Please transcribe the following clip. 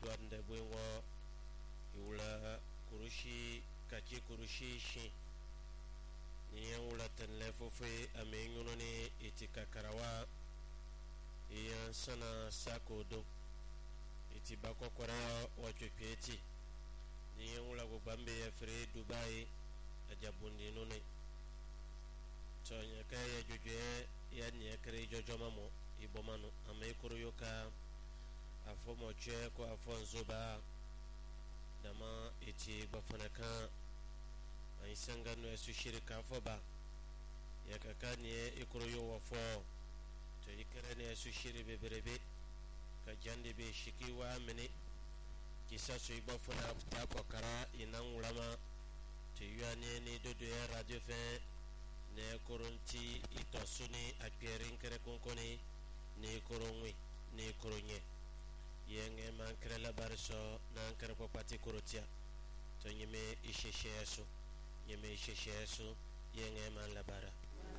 duande bwengo iwula kurushi kachi kurushi shi ni wula tanle fofe amenyuno ni iti kakarawa iyan sana sako do iti bako kwara wachopeti ni wula gubambe ya fere Dubai ajabundi nune so nyaka ya jojoe ya nyakere jojomamo ibomano amekuru yoka afomo che ko afonzo ba dama iti bafanaka aisanga no esu shirika foba yakakani ikuru yo wafo to ikere ne esu shiri beberebe ka jande be shikiwa mene kisa so ibafuna ta kokara inan ulama to yuane ni dodo ya radio fe ne koronti itosuni akperin kere konkoni ni koronwi ni koronye yenge mankere la barso nankere popati korotia to nyime isheshesu yenge man labara